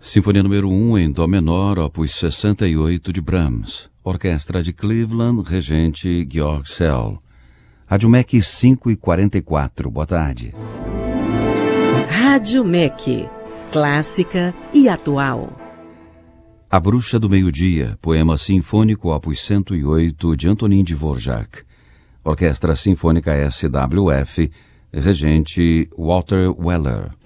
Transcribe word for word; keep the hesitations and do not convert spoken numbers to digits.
Sinfonia número um em Dó menor, opus sessenta e oito de Brahms. Orquestra de Cleveland, regente Georg Szell. Rádio M E C cinco e quarenta e quatro, boa tarde. Rádio M E C, clássica e atual. A Bruxa do Meio-Dia, poema sinfônico opus cento e oito de Antonin Dvorak. Orquestra Sinfônica S W F, regente Walter Weller.